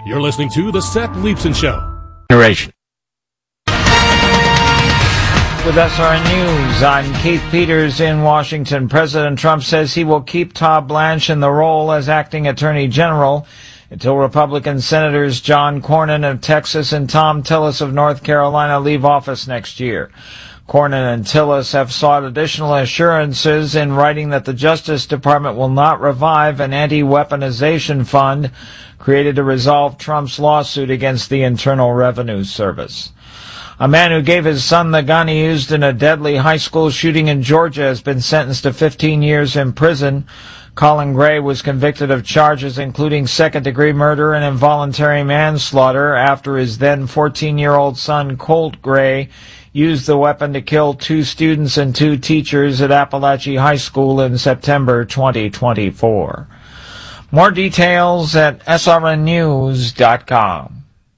You're listening to The Seth Leibsohn Show. Generation. With SRN News, I'm Keith Peters in Washington. President Trump says he will keep Todd Blanche in the role as acting attorney general until Republican Senators John Cornyn of Texas and Thom Tillis of North Carolina leave office next year. Cornyn and Tillis have sought additional assurances in writing that the Justice Department will not revive an anti-weaponization fund created to resolve Trump's lawsuit against the Internal Revenue Service. A man who gave his son the gun he used in a deadly high school shooting in Georgia has been sentenced to 15 years in prison. Colin Gray was convicted of charges including second-degree murder and involuntary manslaughter after his then 14-year-old son, Colt Gray, used the weapon to kill 2 students and 2 teachers at Appalachia High School in September 2024. More details at srnnews.com.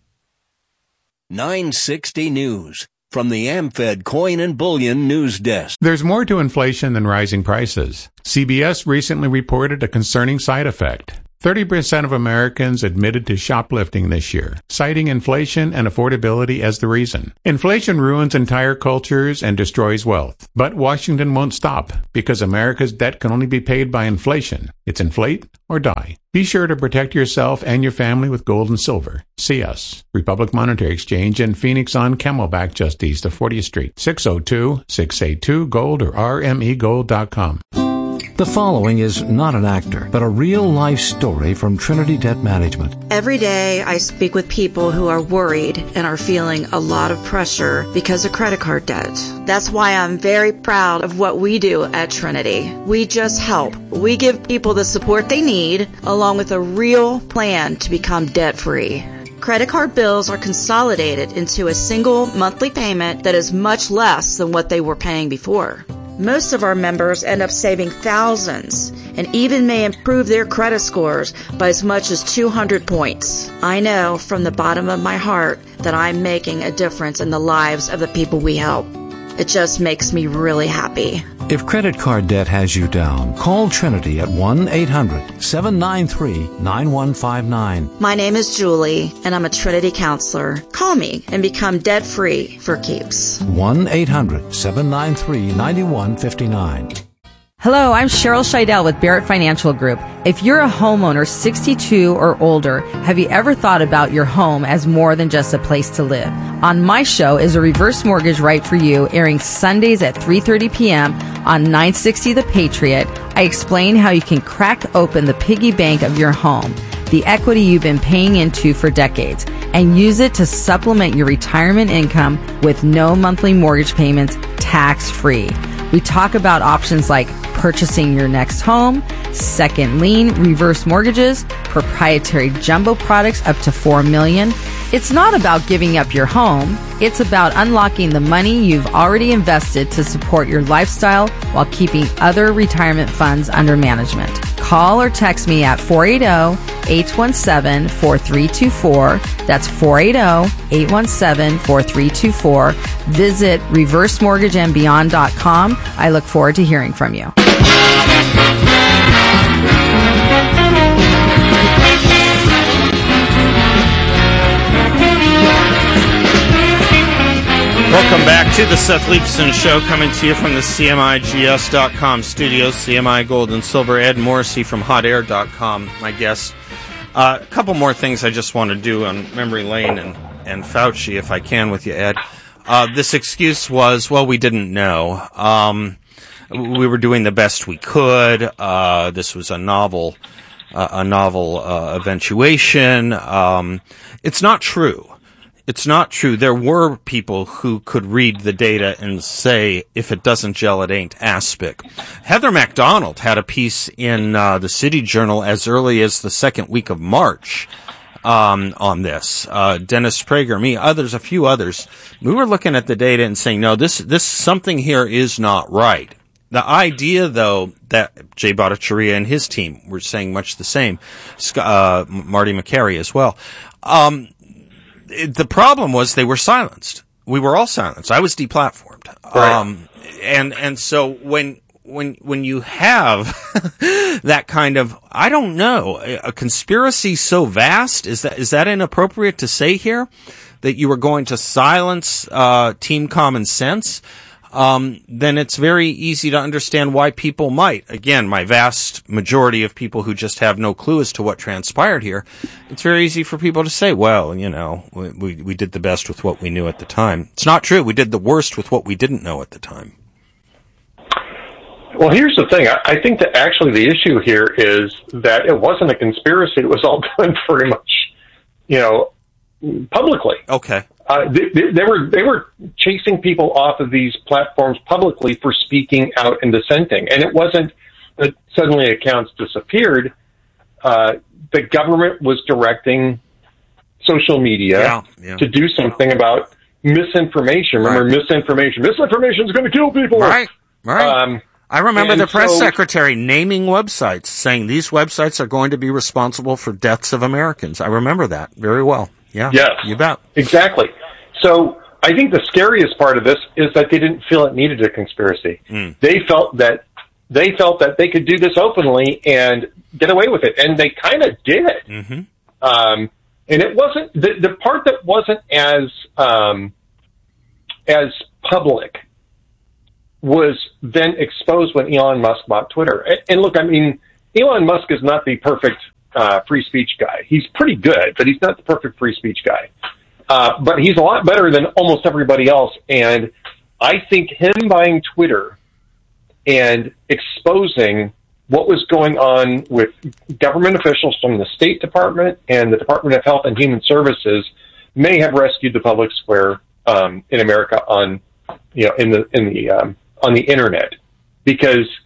960 News from the AmFed Coin and Bullion News Desk. There's more to inflation than rising prices. CBS recently reported a concerning side effect. 30% of Americans admitted to shoplifting this year, citing inflation and affordability as the reason. Inflation ruins entire cultures and destroys wealth. But Washington won't stop, because America's debt can only be paid by inflation. It's inflate or die. Be sure to protect yourself and your family with gold and silver. See us, Republic Monetary Exchange in Phoenix on Camelback, just east of 40th Street. 602-682-GOLD or rmegold.com. The following is not an actor, but a real-life story from Trinity Debt Management. Every day I speak with people who are worried and are feeling a lot of pressure because of credit card debt. That's why I'm very proud of what we do at Trinity. We just help. We give people the support they need, along with a real plan to become debt-free. Credit card bills are consolidated into a single monthly payment that is much less than what they were paying before. Most of our members end up saving thousands and even may improve their credit scores by as much as 200 points. I know from the bottom of my heart that I'm making a difference in the lives of the people we help. It just makes me really happy. If credit card debt has you down, call Trinity at 1-800-793-9159. My name is Julie, and I'm a Trinity counselor. Call me and become debt-free for keeps. 1-800-793-9159. Hello, I'm Cheryl Scheidel with Barrett Financial Group. If you're a homeowner 62 or older, have you ever thought about your home as more than just a place to live? On my show is a reverse mortgage right for you, airing Sundays at 3:30 p.m. on 960 The Patriot. I explain how you can crack open the piggy bank of your home, the equity you've been paying into for decades, and use it to supplement your retirement income with no monthly mortgage payments, tax-free. We talk about options like purchasing your next home, second lien, reverse mortgages, proprietary jumbo products up to $4 million. It's not about giving up your home. It's about unlocking the money you've already invested to support your lifestyle while keeping other retirement funds under management. Call or text me at 480-817-4324. That's 480-817-4324. Visit reversemortgageandbeyond.com. I look forward to hearing from you. Welcome back to the Seth Leibsohn Show, coming to you from the CMIGS.com studios. CMI Gold and Silver. Ed Morrissey from HotAir.com, my guest. A couple more things I just want to do on memory lane and Fauci, if I can, with you, Ed. This excuse was, well, we didn't know. We were doing the best we could. This was a novel eventuation. It's not true. It's not true. There were people who could read the data and say, if it doesn't gel, it ain't aspic. Heather MacDonald had a piece in the City Journal as early as the second week of March on this. Dennis Prager, me, others, a few others. We were looking at the data and saying, no, this something here is not right. The idea, though, that Jay Bhattacharya and his team were saying much the same, Marty McCary as well. The problem was they were silenced. We were all silenced. I was deplatformed. Right. And so when when you have that kind of, I don't know, a conspiracy so vast, is that inappropriate to say here? That you were going to silence Team Common Sense? Then it's very easy to understand why people might. Again, my vast majority of people who just have no clue as to what transpired here, it's very easy for people to say, well, you know, we did the best with what we knew at the time. It's not true. We did the worst with what we didn't know at the time. Well, here's the thing. I think that actually the issue here is that it wasn't a conspiracy. It was all done pretty much, you know, publicly. Okay. They were chasing people off of these platforms publicly for speaking out and dissenting. And it wasn't that suddenly accounts disappeared. The government was directing social media to do something about misinformation. Remember, misinformation. Misinformation is going to kill people. Right. I remember the press secretary naming websites, saying these websites are going to be responsible for deaths of Americans. I remember that very well. Yeah. Yes. You bet. Exactly. So I think the scariest part of this is that they didn't feel it needed a conspiracy. They felt that they could do this openly and get away with it, and they kind of did. Mm-hmm. And it wasn't the part that wasn't as public was then exposed when Elon Musk bought Twitter. And look, I mean, Elon Musk is not the perfect free speech guy. He's pretty good, but he's not the perfect free speech guy. But he's a lot better than almost everybody else. And I think him buying Twitter and exposing what was going on with government officials from the State Department and the Department of Health and Human Services may have rescued the public square in America on the internet, because